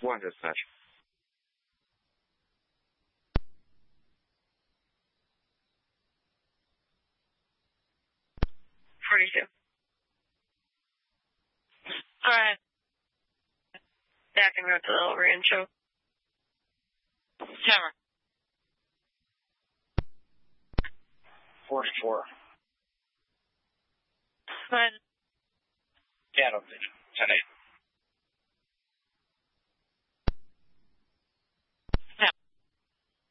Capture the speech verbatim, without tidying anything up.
one dispatch. forty-two. Alright. Back and road to the El Rancho. Hammer. forty-four. Fine. Dano Vision, ten eight.